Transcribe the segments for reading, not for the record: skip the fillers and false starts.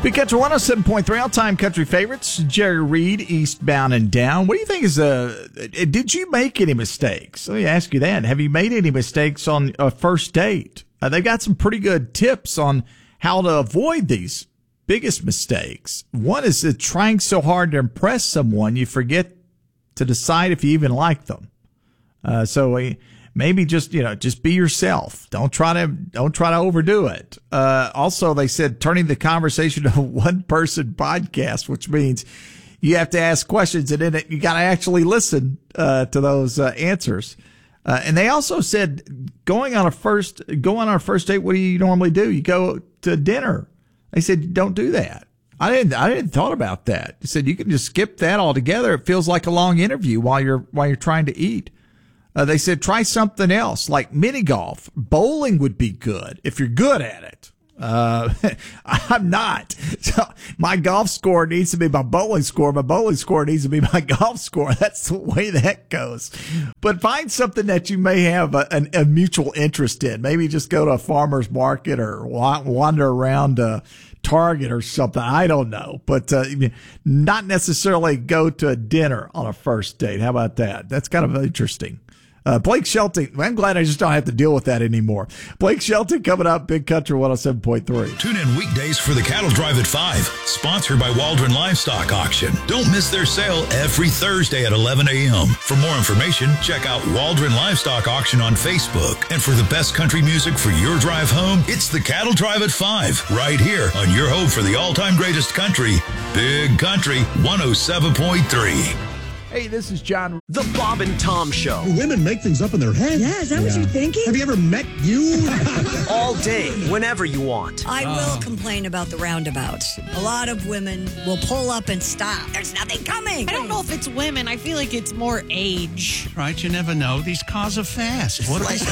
Big Country 107.3, all-time country favorites. Jerry Reed, Eastbound and Down. What do you think is did you make any mistakes? Let me ask you that. Have you made any mistakes on a first date? They've got some pretty good tips on how to avoid these biggest mistakes. One is that trying so hard to impress someone, you forget to decide if you even like them. Maybe just be yourself. Don't try to overdo it. Also, they said turning the conversation to a one-person podcast, which means you have to ask questions and then you got to actually listen to those answers. And they also said going on our first date. What do you normally do? You go to dinner. They said don't do that. I didn't thought about that. They said you can just skip that altogether. It feels like a long interview while you're trying to eat. They said try something else like mini golf. Bowling would be good if you're good at it. I'm not. So my golf score needs to be my bowling score. My bowling score needs to be my golf score. That's the way that goes. But find something that you may have a mutual interest in. Maybe just go to a farmer's market or wander around Target or something. I don't know. But not necessarily go to a dinner on a first date. How about that? That's kind of interesting. Blake Shelton, I'm glad I just don't have to deal with that anymore. Blake Shelton coming up, Big Country 107.3. Tune in weekdays for the Cattle Drive at 5, sponsored by Waldron Livestock Auction. Don't miss their sale every Thursday at 11 a.m. For more information, check out Waldron Livestock Auction on Facebook. And for the best country music for your drive home, it's the Cattle Drive at 5, right here on your home for the all-time greatest country, Big Country 107.3. Hey, this is John. The Bob and Tom Show. Do women make things up in their head? Yeah, is that what you're thinking? Have you ever met you? All day, whenever you want. I will complain about the roundabouts. A lot of women will pull up and stop. There's nothing coming. I don't know if it's women. I feel like it's more age. Right, you never know. These cars are fast. What they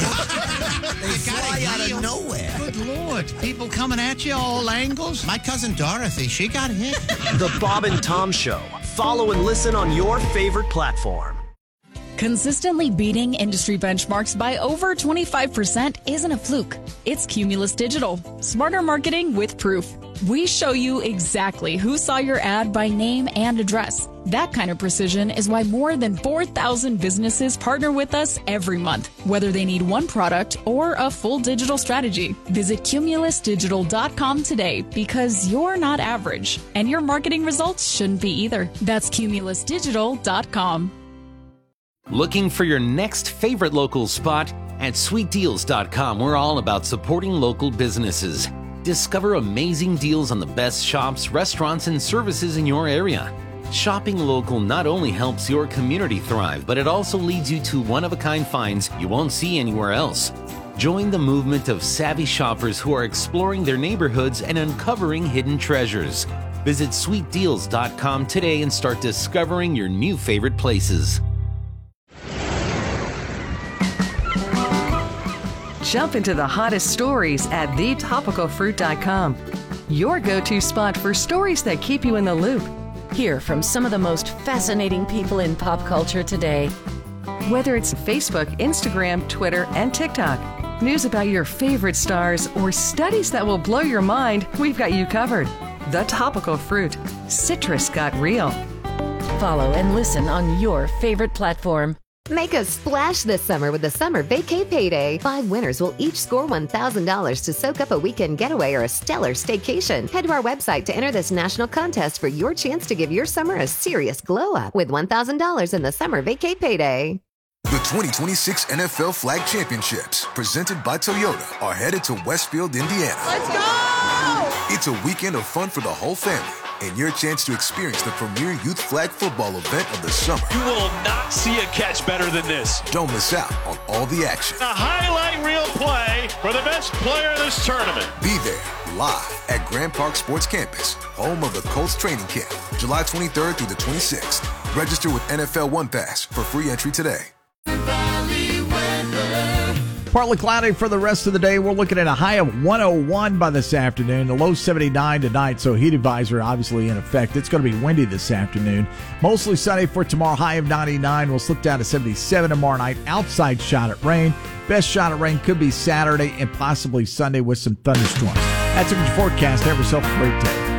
fly out of nowhere. Good Lord. People coming at you all angles. My cousin Dorothy, she got hit. The Bob and Tom Show. Follow and listen on your favorite platform. Consistently beating industry benchmarks by over 25% isn't a fluke. It's Cumulus Digital. Smarter marketing with proof. We show you exactly who saw your ad by name and address. That kind of precision is why more than 4,000 businesses partner with us every month, whether they need one product or a full digital strategy. Visit cumulusdigital.com today because you're not average, and your marketing results shouldn't be either. That's cumulusdigital.com. Looking for your next favorite local spot? At sweetdeals.com, we're all about supporting local businesses. Discover amazing deals on the best shops, restaurants, and services in your area. Shopping local not only helps your community thrive, but it also leads you to one-of-a-kind finds you won't see anywhere else. Join the movement of savvy shoppers who are exploring their neighborhoods and uncovering hidden treasures. Visit sweetdeals.com today and start discovering your new favorite places. Jump into the hottest stories at thetopicalfruit.com. Your go-to spot for stories that keep you in the loop. Hear from some of the most fascinating people in pop culture today. Whether it's Facebook, Instagram, Twitter, and TikTok, news about your favorite stars, or studies that will blow your mind, we've got you covered. The Topical Fruit. Citrus got real. Follow and listen on your favorite platform. Make a splash this summer with the Summer Vacay Payday. 5 winners will each score $1,000 to soak up a weekend getaway or a stellar staycation. Head to our website to enter this national contest for your chance to give your summer a serious glow up with $1,000 in the Summer Vacay Payday. The 2026 NFL Flag Championships, presented by Toyota, are headed to Westfield, Indiana. Let's go! It's a weekend of fun for the whole family and your chance to experience the premier youth flag football event of the summer. You will not see a catch better than this. Don't miss out on all the action. A highlight reel play for the best player of this tournament. Be there live at Grand Park Sports Campus, home of the Colts training camp, July 23rd through the 26th. Register with NFL One Pass for free entry today. Partly cloudy for the rest of the day. We're looking at a high of 101 by this afternoon, a low 79 tonight, so heat advisory obviously in effect. It's going to be windy this afternoon. Mostly sunny for tomorrow, high of 99. We'll slip down to 77 tomorrow night. Outside shot at rain. Best shot at rain could be Saturday and possibly Sunday with some thunderstorms. That's your forecast. Have yourself a great day.